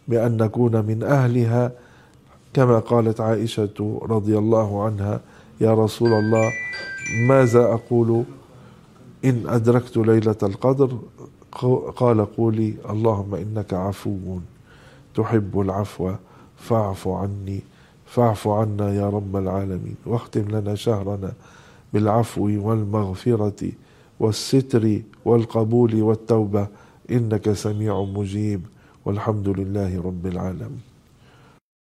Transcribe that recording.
بأن نكون من أهلها، كما قالت عائشة رضي الله عنها: يا رسول الله ماذا أقول إن أدركت ليلة القدر؟ قال: قولي اللهم إنك عفو تحب العفو فاعف عنا يا رب العالمين. واختم لنا شهرنا بالعفو والمغفرة والستر والقبول والتوبة، إنك سميع مجيب، والحمد لله رب العالمين.